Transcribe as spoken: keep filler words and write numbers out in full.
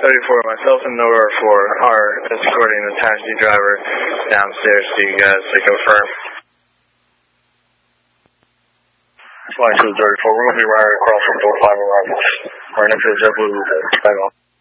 thirty-four, myself and Nora four are escorting the taxi driver downstairs to you guys to confirm. Flight two thirty-four, we're going to be right across from door five arrivals. Right next to the JetBlue. Hang on.